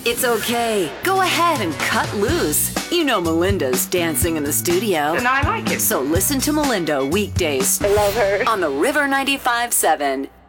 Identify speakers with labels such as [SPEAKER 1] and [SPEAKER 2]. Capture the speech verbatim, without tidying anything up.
[SPEAKER 1] It's okay. Go ahead and cut loose. You know Melinda's dancing in the studio.
[SPEAKER 2] And I like it.
[SPEAKER 1] So listen to Melinda weekdays
[SPEAKER 3] I love her.
[SPEAKER 1] on the River ninety-five seven.